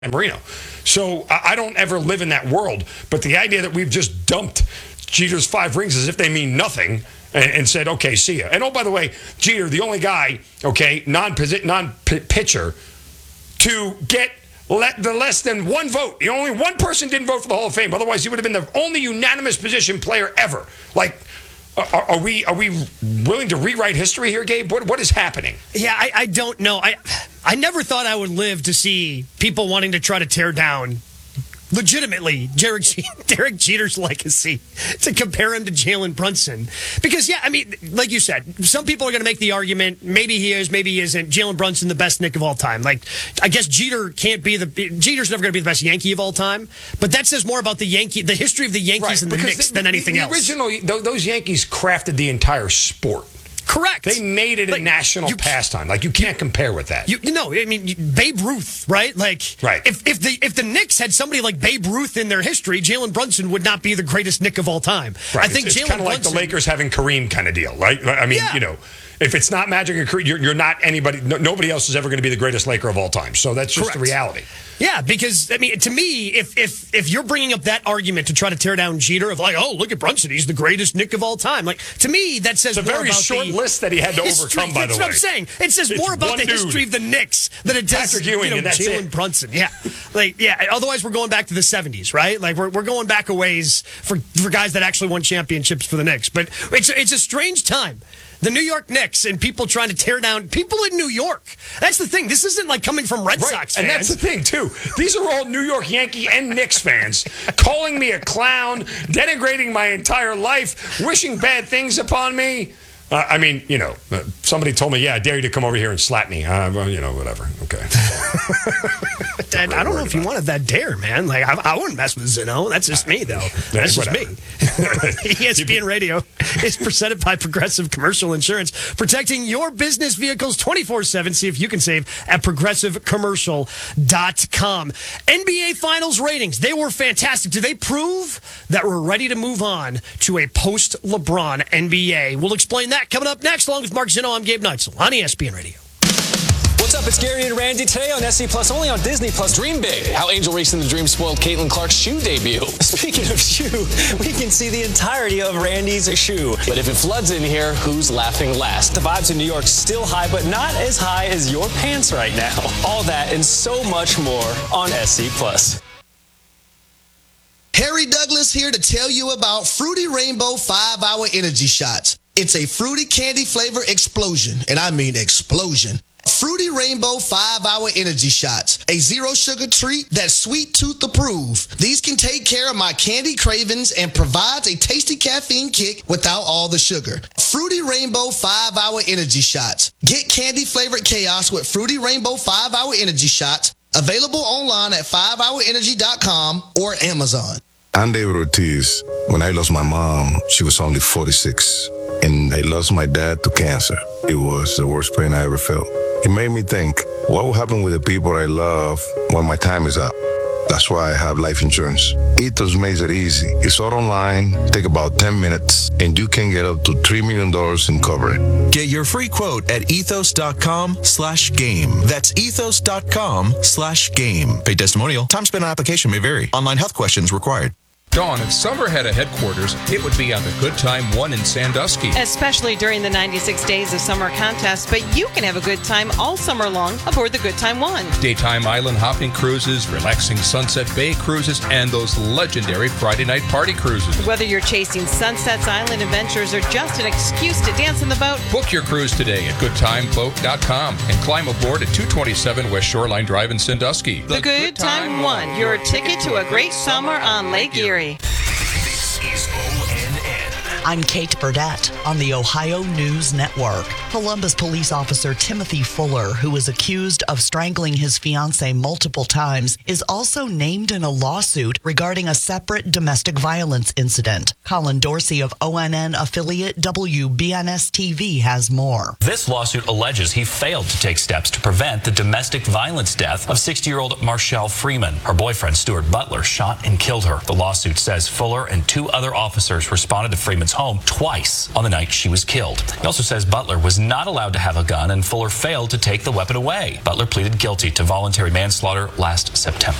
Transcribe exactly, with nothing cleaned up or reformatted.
and Marino. So I don't ever live in that world. But the idea that we've just dumped Jeter's five rings as if they mean nothing and, and said, okay, see ya. And oh, by the way, Jeter, the only guy, okay, non-pitcher non to get let the less than one vote. The only one person didn't vote for the Hall of Fame. Otherwise, he would have been the only unanimous position player ever. Like, Are, are we are we willing to rewrite history here, Gabe? What what is happening? Yeah, I, I don't know. I I never thought I would live to see people wanting to try to tear down, legitimately, Derek, Derek Jeter's legacy, to compare him to Jalen Brunson. Because, yeah, I mean, like you said, some people are going to make the argument, maybe he is, maybe he isn't. Jalen Brunson, the best Knick of all time. Like, I guess Jeter can't be the, Jeter's never going to be the best Yankee of all time. But that says more about the Yankee, the history of the Yankees right, and the Knicks the, than anything the, the else. Originally, those Yankees crafted the entire sport. Correct. They made it like, a national you, pastime. Like, you can't compare with that. You, you know, I mean, Babe Ruth, right? Like, right. If, if the if the Knicks had somebody like Babe Ruth in their history, Jalen Brunson would not be the greatest Knick of all time. Right. I think it's, it's Jalen kind of like Brunson, the Lakers having Kareem kind of deal, right? I mean, yeah. you know, if it's not Magic and Kareem, you're, you're not anybody. No, nobody else is ever going to be the greatest Laker of all time. So that's just Correct. the reality. Yeah, because I mean, to me, if if if you're bringing up that argument to try to tear down Jeter, of like, oh, look at Brunson, he's the greatest Knick of all time. Like, to me, that says it's a more very about short the list that he had to history. overcome. By the that's way, what I'm saying. It says it's more about the dude. history of the Knicks than it does Patrick Ewing, you know, and that's Jalen it. Brunson. Yeah, like yeah. Otherwise, we're going back to the seventies, right? Like we're we're going back a ways for for guys that actually won championships for the Knicks. But it's it's a strange time. The New York Knicks and people trying to tear down people in New York. That's the thing. This isn't like coming from Red right. Sox fans. And that's the thing, too. These are all New York Yankee and Knicks fans calling me a clown, denigrating my entire life, wishing bad things upon me. Uh, I mean, you know, uh, somebody told me, yeah, I dare you to come over here and slap me. Uh, well, you know, whatever. Okay. Dad, I don't know if you wanted that dare, man. Like, I, I wouldn't mess with Zeno. That's just me, though. That's just me. E S P N Radio is presented by Progressive Commercial Insurance, protecting your business vehicles twenty-four seven. See if you can save at progressive commercial dot com. N B A Finals ratings, they were fantastic. Do they prove that we're ready to move on to a post-LeBron N B A? We'll explain that coming up next. Along with Mark Zeno, I'm Gabe Neitzel on E S P N Radio. What's up? It's Gary and Randy today on S C Plus, only on Disney Plus. Dream big. How Angel Racing the Dream spoiled Caitlin Clark's shoe debut. Speaking of shoe, we can see the entirety of Randy's shoe. But if it floods in here, who's laughing last? The vibes in New York still high, but not as high as your pants right now. All that and so much more on S C Plus. Harry Douglas here to tell you about Fruity Rainbow five hour Energy Shots. It's a fruity candy flavor explosion, and I mean explosion. Fruity Rainbow five hour Energy Shots, a zero-sugar treat that's sweet tooth approved. These can take care of my candy cravings and provides a tasty caffeine kick without all the sugar. Fruity Rainbow five hour Energy Shots. Get candy-flavored chaos with Fruity Rainbow five hour Energy Shots, available online at five hour energy dot com or Amazon. I'm David Ortiz. When I lost my mom, she was only forty-six. And I lost my dad to cancer. It was the worst pain I ever felt. It made me think, what will happen with the people I love when my time is up? That's why I have life insurance. Ethos makes it easy. It's all online, take about ten minutes, and you can get up to three million dollars in coverage. Get your free quote at ethos.com slash game. That's ethos.com slash game. Paid testimonial. Time spent on application may vary. Online health questions required. Dawn, if summer had a headquarters, it would be on the Good Time One in Sandusky. Especially during the ninety-six days of summer contest, but you can have a good time all summer long aboard the Good Time One. Daytime island hopping cruises, relaxing Sunset Bay cruises, and those legendary Friday night party cruises. Whether you're chasing Sunset's island adventures or just an excuse to dance on the boat, book your cruise today at good time boat dot com and climb aboard at two twenty-seven West Shoreline Drive in Sandusky. The, the Good, Good Time, Time One, your ticket to a great summer on Lake Erie. This is O N N. I'm Kate Burdett on the Ohio News Network. Columbus police officer Timothy Fuller, who is accused of strangling his fiancée multiple times, is also named in a lawsuit regarding a separate domestic violence incident. Colin Dorsey of O N N affiliate W B N S T V has more. This lawsuit alleges he failed to take steps to prevent the domestic violence death of sixty-year-old Marshall Freeman. Her boyfriend, Stuart Butler, shot and killed her. The lawsuit says Fuller and two other officers responded to Freeman's home twice on the night she was killed. It also says Butler was not allowed to have a gun, and Fuller failed to take the weapon away. Butler pleaded guilty to voluntary manslaughter last September.